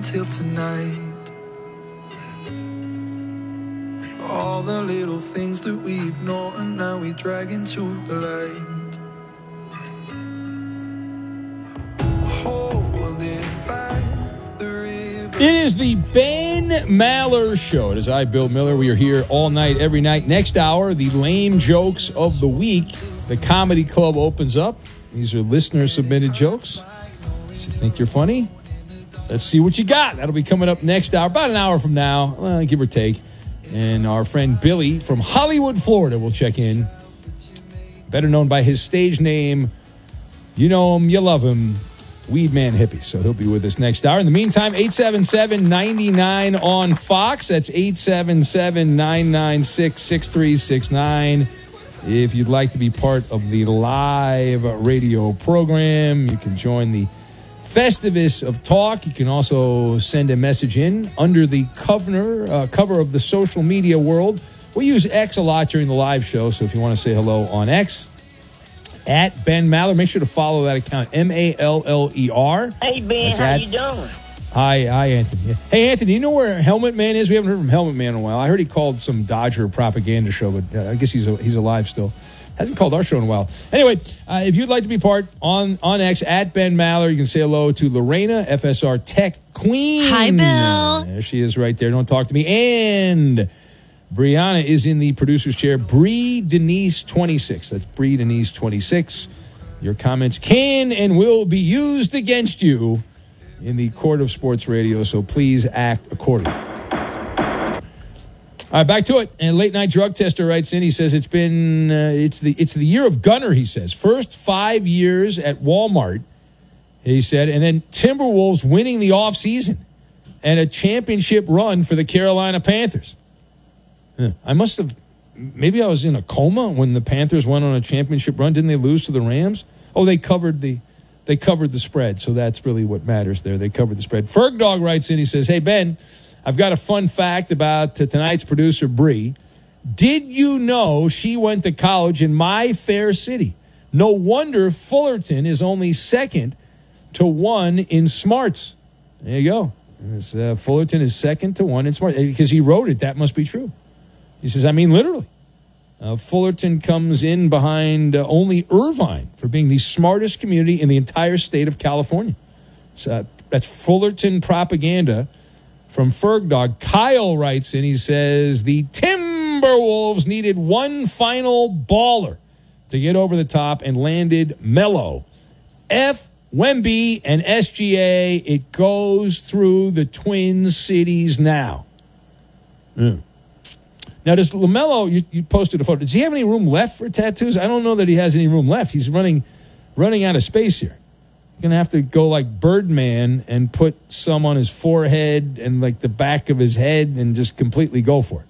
until tonight. All the little things that we ignore and now we drag into the light. Holding back the river. It is the Ben Maller Show. It is I, Bill Miller. We are here all night, every night. Next hour, the lame jokes of the week. The Comedy Club opens up. These are listener-submitted jokes. So you think you're funny? Let's see what you got. That'll be coming up next hour, about an hour from now, give or take. And our friend Billy from Hollywood, Florida will check in. Better known by his stage name. You know him, you love him. Weed Man Hippie. So he'll be with us next hour. In the meantime, 877-99 on Fox. That's 877-996-6369. If you'd like to be part of the live radio program, you can join the Festivus of Talk. You can also send a message in under the cover of the social media world. We use X a lot during the live show, so if you want to say hello on X, at Ben Maller, make sure to follow that account, M-A-L-L-E-R. Hey, Ben, That's how you doing? Hi, Anthony. Hey, Anthony, you know where Helmet Man is? We haven't heard from Helmet Man in a while. I heard he called some Dodger propaganda show, but I guess he's alive still. Hasn't called our show in a while. Anyway, if you'd like to be part on X, at Ben Maller, you can say hello to Lorena, FSR Tech Queen. Hi, Bill. There she is right there. Don't talk to me. And Brianna is in the producer's chair. Bree Denise 26. That's Bree Denise 26. Your comments can and will be used against you in the court of sports radio, so please act accordingly. All right, back to it. And Late Night Drug Tester writes in. He says it's been it's the year of Gunner. He says first 5 years at Walmart. He said, and then Timberwolves winning the offseason and a championship run for the Carolina Panthers. I must have maybe I was in a coma when the Panthers went on a championship run. Didn't they lose to the Rams? Oh, they covered the spread, so that's really what matters there. They covered the spread. Fergdog writes in. He says, hey, Ben, I've got a fun fact about tonight's producer, Bree. Did you know she went to college in my fair city? No wonder Fullerton is only second to one in smarts. There you go. Fullerton is second to one in smarts. Because he wrote it, that must be true. He says, I mean, literally. Fullerton comes in behind only Irvine for being the smartest community in the entire state of California. So, that's Fullerton propaganda from Fergdog. Kyle writes in, he says, the Timberwolves needed one final baller to get over the top and landed Melo. F. Wemby and SGA, it goes through the Twin Cities now. Now, does LaMelo, you posted a photo. Does he have any room left for tattoos? I don't know that he has any room left. He's running out of space here. He's going to have to go like Birdman and put some on his forehead and like the back of his head and just completely go for it.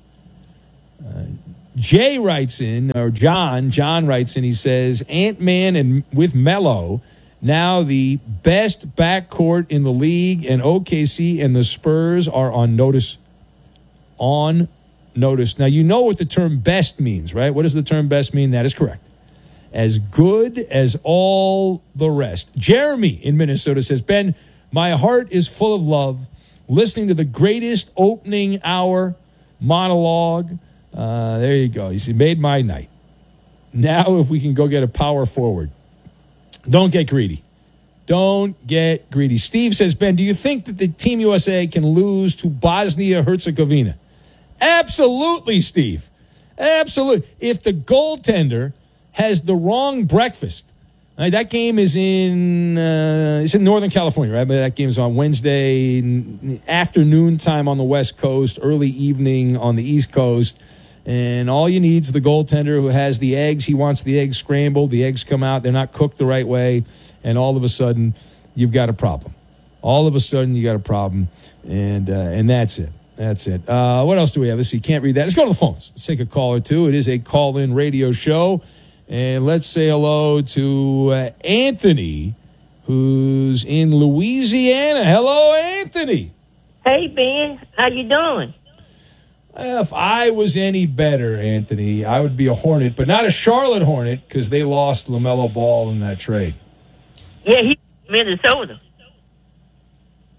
Jay writes in, or John writes in, he says, Ant-Man and with Melo, now the best backcourt in the league, and OKC and the Spurs are on notice. On notice. Now, you know what the term best means, right? What does the term best mean? That is correct. As good as all the rest. Jeremy in Minnesota says, Ben, my heart is full of love. Listening to the greatest opening hour monologue. There you go. He made my night. Now, if we can go get a power forward. Don't get greedy. Don't get greedy. Steve says, Ben, do you think that the Team USA can lose to Bosnia-Herzegovina? Absolutely, Steve. Absolutely. If the goaltender has the wrong breakfast, right, that game is it's in Northern California, right? But that game is on Wednesday afternoon time on the West Coast, early evening on the East Coast. And all you need is the goaltender who has the eggs. He wants the eggs scrambled. The eggs come out. They're not cooked the right way. And all of a sudden, you've got a problem. All of a sudden, you got a problem. And that's it. That's it. What else do we have? Let's see. Can't read that. Let's go to the phones. Let's take a call or two. It is a call-in radio show. And let's say hello to Anthony, who's in Louisiana. Hello, Anthony. Hey, Ben. How you doing? If I was any better, Anthony, I would be a Hornet, but not a Charlotte Hornet because they lost LaMelo Ball in that trade. Yeah, he's Minnesota.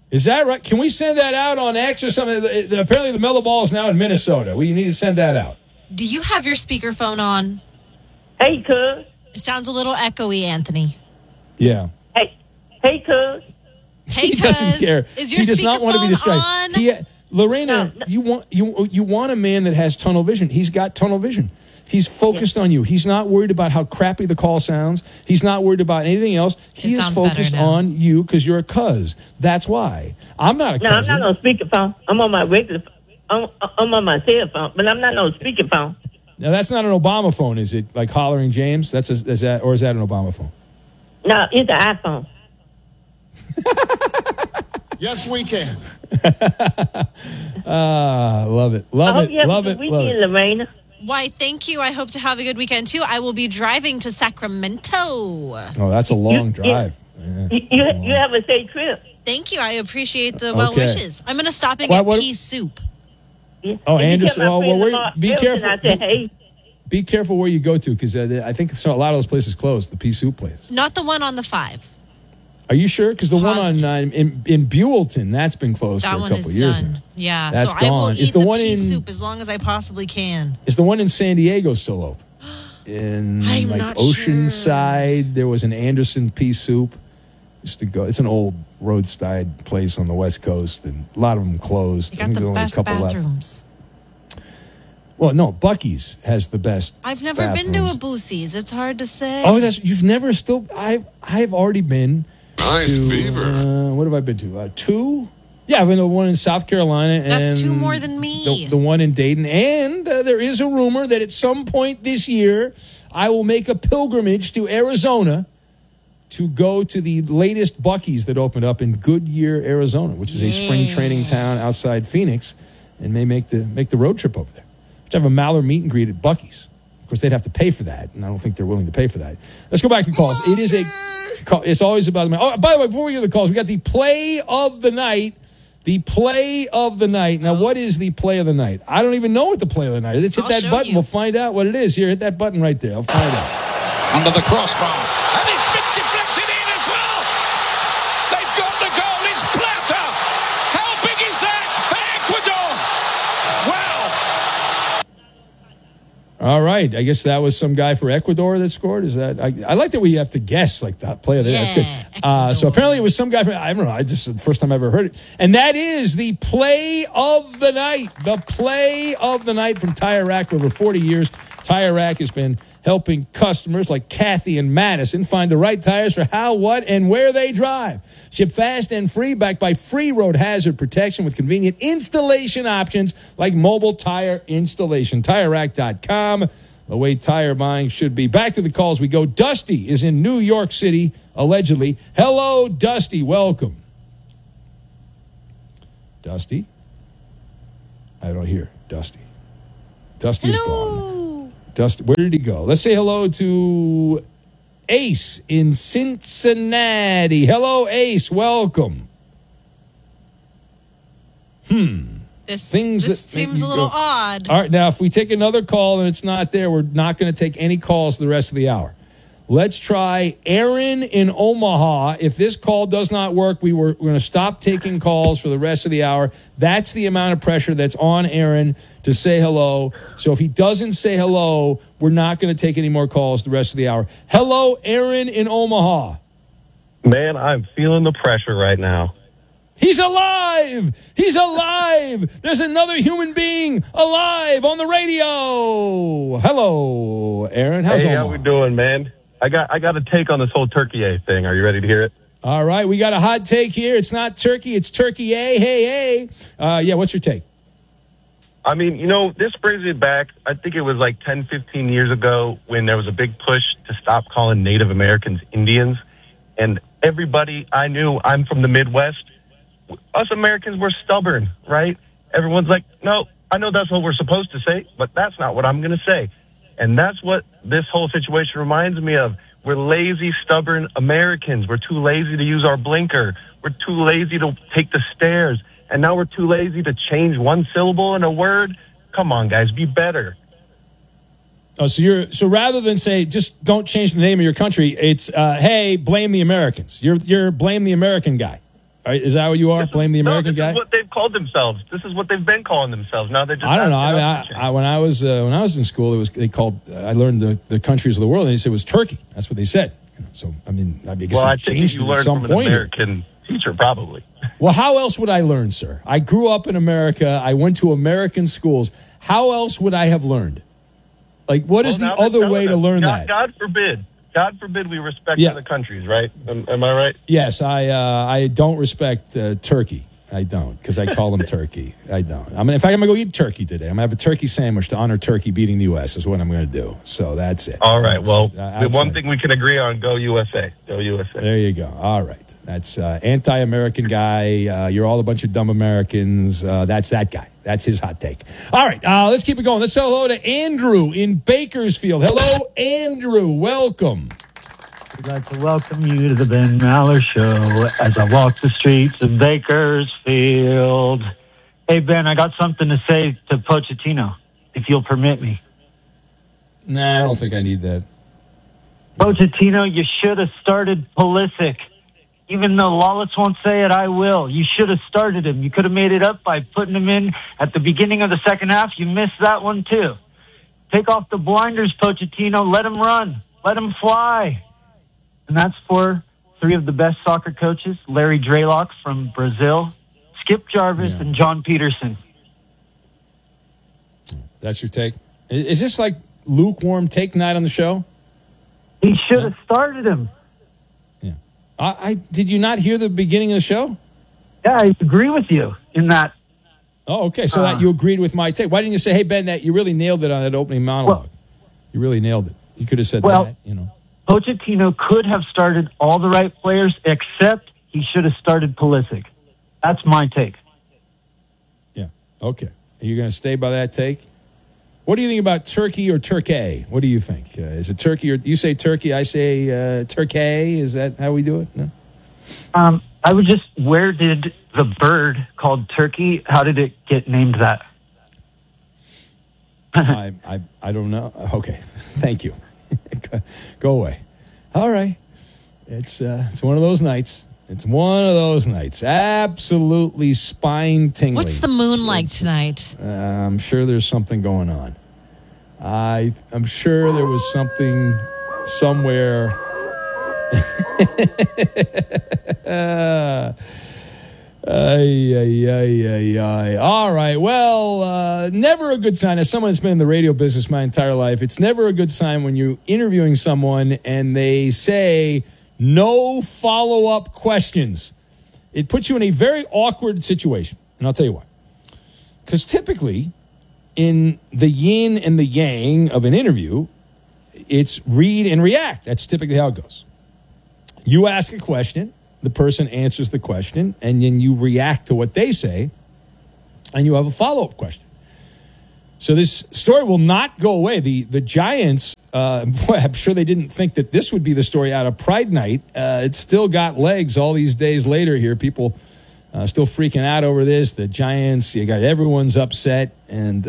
Is that right? Can we send that out on X or something? Apparently the Mellow Ball is now in Minnesota. We need to send that out. Do you have your speakerphone on? Hey, cuz. It sounds a little echoey, Anthony. Yeah. Hey, cuz. Hey, He doesn't care. Is your He does not want to be speakerphone distracted. on? Lorena, No. you want a man that has tunnel vision. He's got tunnel vision. He's focused on you. He's not worried about how crappy the call sounds. He's not worried about anything else. He is sounds better focused now. on you because you're a cuz. That's why. I'm not a No, I'm cousin. not on speakerphone. I'm on my regular. I'm on my cell phone, but I'm not on speakerphone. Now that's not an Obama phone, is it? Like hollering James? Is that an Obama phone? No, it's an iPhone. Yes, we can. Love it. I Love hope it. you have Love a it. good Love weekend, it. Lorena. Why, thank you. I hope to have a good weekend, too. I will be driving to Sacramento. Oh, that's a long drive. Yeah, You that's a long- have a safe trip. Thank you. I appreciate the well Okay. wishes. I'm going to stop and What- get what- pea soup. Yeah. Oh, If you Anderson. tell my Oh, friend well, Lamar be Elton, careful. I said, hey, Be careful where you go to because I think a lot of those places closed. The pea soup place. Not the one on the 5. Are you sure? Because the one on Positive. in Buellton, that's been closed That for a one couple is of years done. now. Yeah. That's so I will gone. eat Is the the one pea in- soup as long as I possibly can. Is the one in San Diego still open? In I'm like not Oceanside, there was an Anderson pea soup. Used to go. It's an old roadside place on the West Coast, and a lot of them closed. You I got think the there's only a best couple left. bathrooms. Well, no, Buc-ee's has the best. I've never been to bathrooms. a Boosie's. It's hard to say. Oh, you've never still. I've already been. Nice to, beaver. What have I been to? Two. Yeah, I've been to one in South Carolina. That's and two more than me. The one in Dayton, and there is a rumor that at some point this year, I will make a pilgrimage to Arizona to go to the latest Buc-ee's that opened up in Goodyear, Arizona, which is a spring training town outside Phoenix, and may make the road trip over there. Which have a Maller meet and greet at Buc-ee's. Of course, they'd have to pay for that, and I don't think they're willing to pay for that. Let's go back to calls. It is it's always about the. Oh, by the way, before we get to the calls, we got the play of the night. The play of the night. Now, what is the play of the night? I don't even know what the play of the night is. Let's hit I'll that show button. you. We'll find out what it is. Here, hit that button right there. I'll find out. Under the crossbar. And it's been deflected in as well. They've got the goal. It's Plata. How big is that for Ecuador? Wow. All right. I guess that was some guy for Ecuador that scored. Is that? I like that we have to guess like that play of the night. That's good. Ecuador. So apparently it was some guy from, I don't know. It's the first time I've ever heard it. And that is the play of the night. The play of the night from Tire Rack for over 40 years. Tire Rack has been helping customers like Kathy and Madison find the right tires for how, what, and where they drive. Ship fast and free, backed by free road hazard protection with convenient installation options like mobile tire installation. TireRack.com, the way tire buying should be. Back to the calls we go. Dusty is in New York City, allegedly. Hello, Dusty. Welcome. Dusty? I don't hear Dusty. Dusty's gone. Hello. Dusty, where did he go? Let's say hello to Ace in Cincinnati. Hello, Ace. Welcome. This Things that make seems you a little go- odd. All right, now if we take another call and it's not there, we're not going to take any calls the rest of the hour. Let's try Aaron in Omaha. If this call does not work, we're going to stop taking calls for the rest of the hour. That's the amount of pressure that's on Aaron to say hello. So if he doesn't say hello, we're not going to take any more calls the rest of the hour. Hello, Aaron in Omaha. Man, I'm feeling the pressure right now. He's alive! He's alive! There's another human being alive on the radio! Hello, Aaron. How's Hey, Omaha? how we doing, man? I got a take on this whole Turkey A thing. Are you ready to hear it? All right, we got a hot take here. It's not turkey, it's turkey A. Hey. Yeah, what's your take? I mean, this brings me back. I think it was like 10, 15 years ago when there was a big push to stop calling Native Americans Indians. And everybody I knew, I'm from the Midwest, us Americans were stubborn, right? Everyone's like, no, I know that's what we're supposed to say, but that's not what I'm going to say. And that's what this whole situation reminds me of. We're lazy, stubborn Americans. We're too lazy to use our blinker. We're too lazy to take the stairs. And now we're too lazy to change one syllable in a word. Come on, guys, be better. Oh, so rather than say just don't change the name of your country, it's hey, blame the Americans. You're blame the American guy. Right, is that what you are? Blame the American this guy? is what they've called themselves. This is what they've been calling themselves. Now they're just. I don't know. asking us to change. When I was in school, I learned the countries of the world, and they said it was Turkey. That's what they said. So I guess Well, I it think changed you it at learned some from an point. American teacher, probably. Well, how else would I learn, sir? I grew up in America. I went to American schools. How else would I have learned? Like, what is the now they're other telling way to us. learn God, that? God forbid. God forbid we respect Yeah. other countries, right? Am I right? Yes, I don't respect Turkey. I don't, because I call them turkey. I don't. In fact, I'm going to go eat turkey today. I'm going to have a turkey sandwich to honor Turkey beating the U.S. is what I'm going to do. So that's it. All right. Well, the outside. one thing we can agree on, go USA. Go USA. There you go. All right. That's anti-American guy. You're all a bunch of dumb Americans. That's that guy. That's his hot take. All right. Let's keep it going. Let's say hello to Andrew in Bakersfield. Hello, Andrew. Welcome. I'd like to welcome you to the Ben Maller Show as I walk the streets of Bakersfield. Hey, Ben, I got something to say to Pochettino, if you'll permit me. Nah, I don't think I need that. Pochettino, you should have started Pulisic. Even though Lawless won't say it, I will. You should have started him. You could have made it up by putting him in at the beginning of the second half. You missed that one, too. Take off the blinders, Pochettino. Let him run. Let him fly. And that's for three of the best soccer coaches, Larry Draylock from Brazil, Skip Jarvis, and John Peterson. That's your take? Is this like lukewarm take night on the show? He should have started him. Yeah. I did you not hear the beginning of the show? Yeah, I agree with you in that. Oh, okay. So that you agreed with my take. Why didn't you say, hey, Ben, that you really nailed it on that opening monologue? You really nailed it. You could have said that, you know. Pochettino could have started all the right players, except he should have started Pulisic. That's my take. Yeah. Okay. Are you going to stay by that take? What do you think about Turkey or Turkey? What do you think? Is it Turkey or you say Turkey? I say Turkey. Is that how we do it? No. I would just. Where did the bird called turkey? How did it get named that? I don't know. Okay. Thank you. Go away. All right. It's one of those nights. It's one of those nights. Absolutely spine-tingling. What's the moon like tonight? I'm sure there's something going on. I'm sure there was something somewhere. All right. Well, never a good sign. As someone that's been in the radio business my entire life, it's never a good sign when you're interviewing someone and they say no follow-up questions. It puts you in a very awkward situation, and I'll tell you why. Because typically, in the yin and the yang of an interview, it's read and react. That's typically how it goes. You ask a question, the person answers the question, and then you react to what they say, and you have a follow-up question. So this story will not go away. The Giants, boy, I'm sure they didn't think that this would be the story out of Pride Night. It's still got legs all these days later here. People still freaking out over this. The Giants, you got everyone's upset. And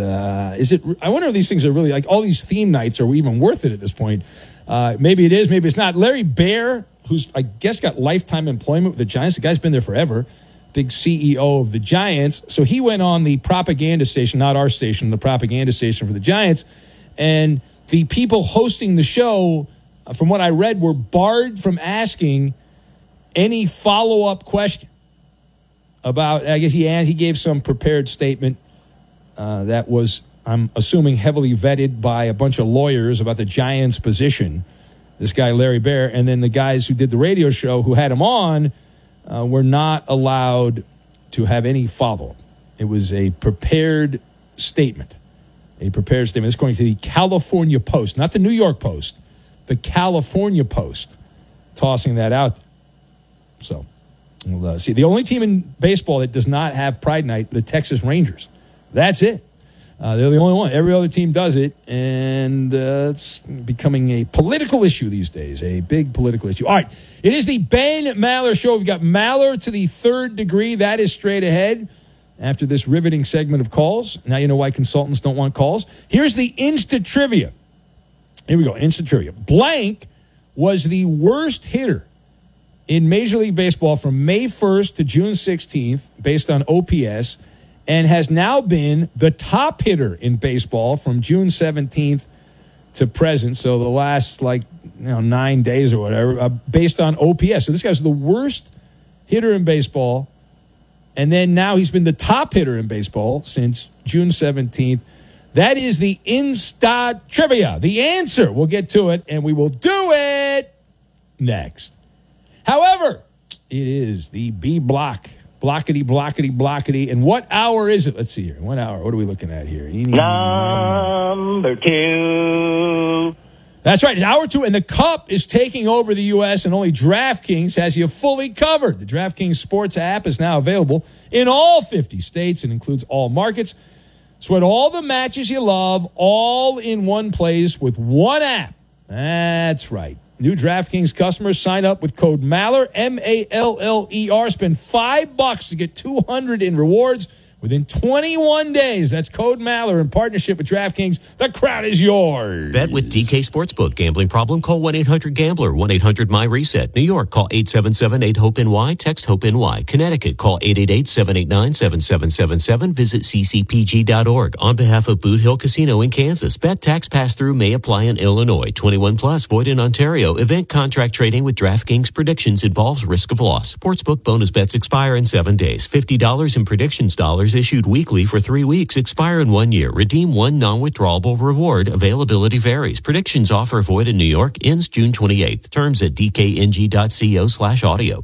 I wonder if these things are really, like all these theme nights, are even worth it at this point? Maybe it is, maybe it's not. Larry Baer, who's, I guess, got lifetime employment with the Giants. The guy's been there forever. Big CEO of the Giants. So he went on the propaganda station, not our station, the propaganda station for the Giants. And the people hosting the show, from what I read, were barred from asking any follow-up question about, I guess he gave some prepared statement that was, I'm assuming, heavily vetted by a bunch of lawyers about the Giants' position. This guy, Larry Baer, and then the guys who did the radio show who had him on were not allowed to have any follow-up. It was a prepared statement. A prepared statement. It's going to the California Post, not the New York Post, the California Post, tossing that out there. So, we'll see. The only team in baseball that does not have Pride Night, the Texas Rangers. That's it. They're the only one. Every other team does it, and it's becoming a political issue these days, a big political issue. All right, it is the Ben Maller Show. We've got Maller to the third degree. That is straight ahead after this riveting segment of calls. Now you know why consultants don't want calls. Here's the Insta Trivia. Here we go, Insta Trivia. Blank was the worst hitter in Major League Baseball from May 1st to June 16th, based on OPS, and has now been the top hitter in baseball from June 17th to present. So the last 9 days or whatever, based on OPS. So this guy's the worst hitter in baseball. And then now he's been the top hitter in baseball since June 17th. That is the Insta Trivia. The answer. We'll get to it, and we will do it next. However, it is the B block. Blockety, blockety, blockety. And what hour is it? Let's see here. What hour? What are we looking at here? Number 2. That's right. It's hour 2, and the Cup is taking over the U.S., and only DraftKings has you fully covered. The DraftKings Sports app is now available in all 50 states and includes all markets. Sweat all the matches you love, all in one place with one app. That's right. New DraftKings customers sign up with code MALLER, M-A-L-L-E-R. Spend $5 to get $200 in rewards within 21 days. That's code MALLER in partnership with DraftKings. The crowd is yours. Bet with DK Sportsbook. Gambling problem? Call 1-800-GAMBLER. 1-800-MY-RESET. New York, call 877-8-HOPE-NY. Text HOPE-NY. Connecticut, call 888-789-7777. Visit ccpg.org. On behalf of Boot Hill Casino in Kansas, bet tax pass-through may apply in Illinois. 21 plus, void in Ontario. Event contract trading with DraftKings predictions involves risk of loss. Sportsbook bonus bets expire in 7 days. $50 in predictions dollars issued weekly for 3 weeks. Expire in 1 year. Redeem one non-withdrawable reward. Availability varies. Predictions offer void in New York. Ends June 28th. Terms at dkng.co/audio.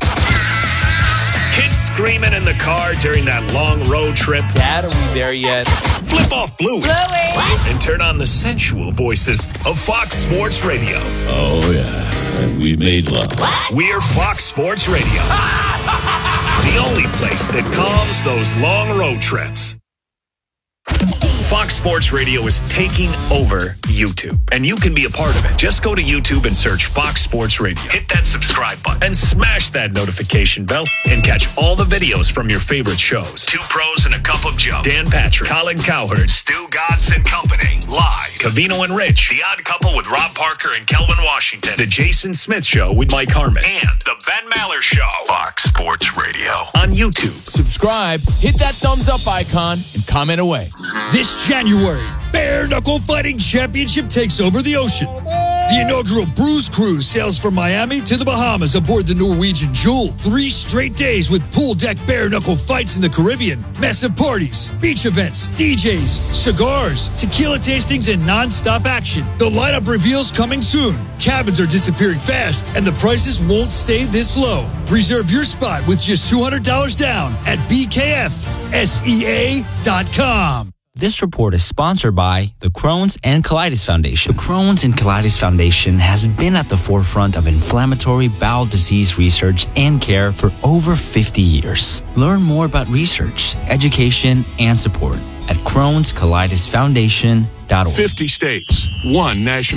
Kids screaming in the car during that long road trip. Dad, are we there yet? Flip off Bluey. And turn on the sensual voices of Fox Sports Radio. Oh, yeah. And we made love. We're Fox Sports Radio. The only place that calms those long road trips. Fox Sports Radio is taking over YouTube, and you can be a part of it. Just go to YouTube and search Fox Sports Radio. Hit that subscribe button and smash that notification bell and catch all the videos from your favorite shows. Two Pros and a Cup of Joe. Dan Patrick, Colin Cowherd, Stu Godson Company, live. Covino and Rich, The Odd Couple with Rob Parker and Kelvin Washington. The Jason Smith Show with Mike Harmon. And The Ben Maller Show. Fox Sports Radio on YouTube. Subscribe, hit that thumbs up icon, and comment away. This January, Bare Knuckle Fighting Championship takes over the ocean. The inaugural Bruise Cruise sails from Miami to the Bahamas aboard the Norwegian Jewel. 3 straight days with pool deck bare knuckle fights in the Caribbean, massive parties, beach events, DJs, cigars, tequila tastings, and non-stop action. The lineup reveals coming soon. Cabins are disappearing fast, and the prices won't stay this low. Reserve your spot with just $200 down at bkfsea.com. This report is sponsored by the Crohn's and Colitis Foundation. The Crohn's and Colitis Foundation has been at the forefront of inflammatory bowel disease research and care for over 50 years. Learn more about research, education, and support at Crohn'sColitisFoundation.org. 50 states, 1 national